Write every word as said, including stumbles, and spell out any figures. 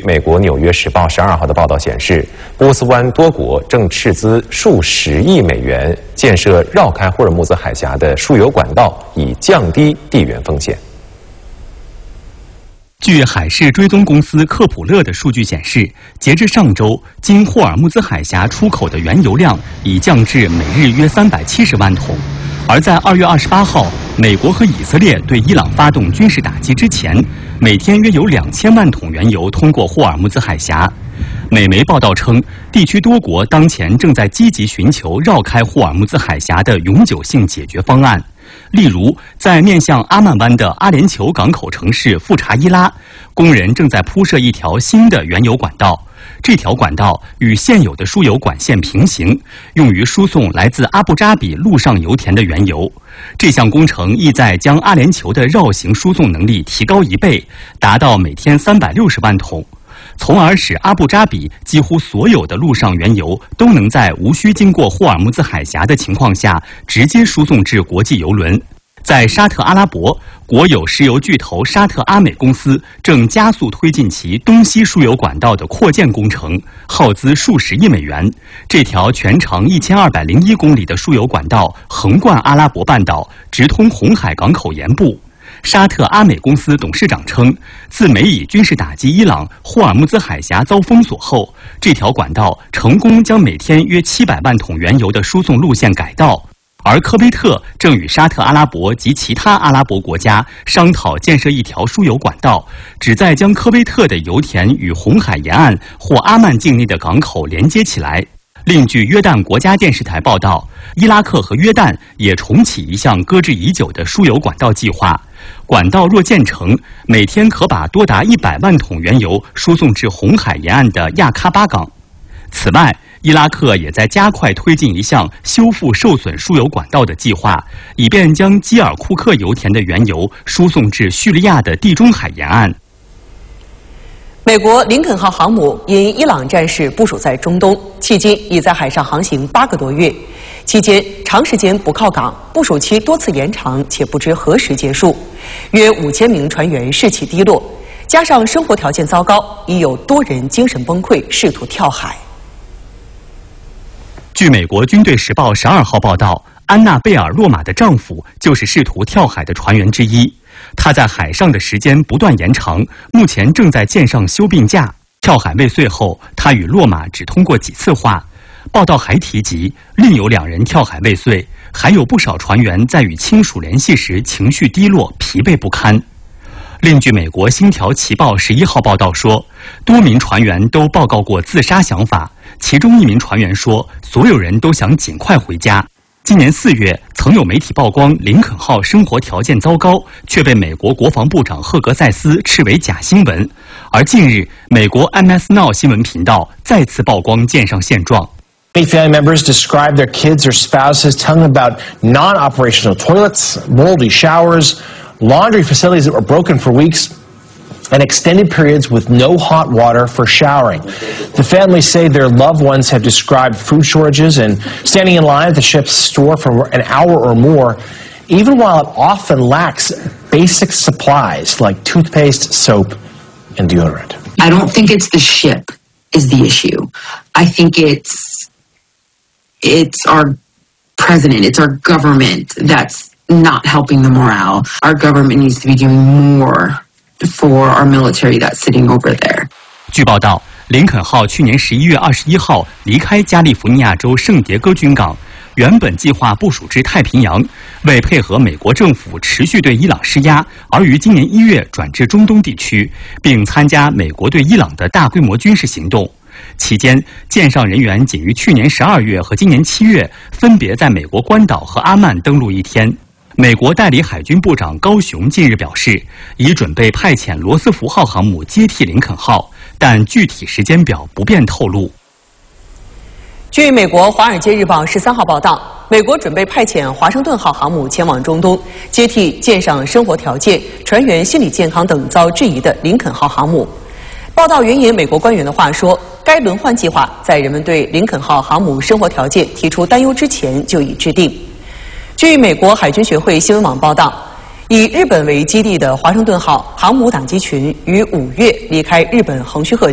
美国《纽约时报》十二号的报道显示，波斯湾多国正斥资数十亿美元建设绕开霍尔木兹海峡的输油管道，以降低地缘风险。 据海事追踪公司科普勒的数据显示，截至上周，经霍尔木兹海峡出口的原油量已降至每日约三百七十万桶。而在二月二十八号，美国和以色列对伊朗发动军事打击之前，每天约有两千万桶原油通过霍尔木兹海峡。美媒报道称，地区多国当前正在积极寻求绕开霍尔木兹海峡的永久性解决方案。例如，在面向阿曼湾的阿联酋港口城市富查伊拉，工人正在铺设一条新的原油管道。这条管道与现有的输油管线平行，用于输送来自阿布扎比陆上油田的原油。这项工程意在将阿联酋的绕行输送能力提高一倍，达到每天三百六十万桶，从而使阿布扎比几乎所有的陆上原油都能在无需经过霍尔木兹海峡的情况下直接输送至国际油轮。在沙特阿拉伯，国有石油巨头沙特阿美公司正加速推进其东西输油管道的扩建工程，耗资数十亿美元。这条全长一千二百零一公里的输油管道横贯阿拉伯半岛，直通红海港口沿部。沙特阿美公司董事长称，自美以军事打击伊朗，霍尔木兹海峡遭封锁后，这条管道成功将每天约七百万桶原油的输送路线改道。而科威特正与沙特阿拉伯及其他阿拉伯国家商讨建设一条输油管道，旨在将科威特的油田与红海沿岸或阿曼境内的港口连接起来。另据约旦国家电视台报道，伊拉克和约旦也重启一项搁置已久的输油管道计划。管道若建成，每天可把多达一百万桶原油输送至红海沿岸的亚喀巴港。此外，伊拉克也在加快推进一项修复受损输油管道的计划，以便将基尔库克油田的原油输送至叙利亚的地中海沿岸。 美国林肯号航母因伊朗战事部署在中东，迄今已在海上航行八个多月，期间长时间不靠港，部署期多次延长，且不知何时结束。约五千名船员士气低落，加上生活条件糟糕，已有多人精神崩溃，试图跳海。 据美国军队时报十二号报道，安娜贝尔洛马的丈夫就是试图跳海的船员之一。他在海上的时间不断延长，目前正在舰上休病假。跳海未遂后，他与洛马只通过几次话。报道还提及，另有两人跳海未遂，还有不少船员在与亲属联系时情绪低落、疲惫不堪。另据美国《星条旗报》十一号报道说，多名船员都报告过自杀想法，其中一名船员说，所有人都想尽快回家。今年四月，曾有媒体曝光林肯号生活条件糟糕，却被美国国防部长赫格塞斯斥为假新闻。而近日，美国 M S Now 新闻频道再次曝光舰上现状。 Many family members describe their kids or spouses telling about non-operational toilets, moldy showers, laundry facilities that were broken for weeks, and extended periods with no hot water for showering. The families say their loved ones have described food shortages and standing in line at the ship's store for an hour or more, even while it often lacks basic supplies like toothpaste, soap, and deodorant. I don't think it's the ship is the issue. I think it's it's our president, it's our government that's not helping the morale. Our government needs to be doing more for our military that's sitting over there. 据报道，林肯号去年十一月二十一号离开加利福尼亚州圣迭戈军港，原本计划部署至太平洋，为配合美国政府持续对伊朗施压，而于今年一月转至中东地区，并参加美国对伊朗的大规模军事行动。期间，舰上人员仅于去年十二月和今年七月分别在美国关岛和阿曼登陆一天。美国代理海军部长高雄近日表示，已准备派遣罗斯福号航母接替林肯号，但具体时间表不便透露。 据美国《华尔街日报》十三号报道，美国准备派遣华盛顿号航母前往中东，接替舰上生活条件、船员心理健康等遭质疑的林肯号航母。报道援引美国官员的话说，该轮换计划在人们对林肯号航母生活条件提出担忧之前就已制定。据美国海军学会新闻网报道，以日本为基地的华盛顿号航母打击群于五月离开日本横须贺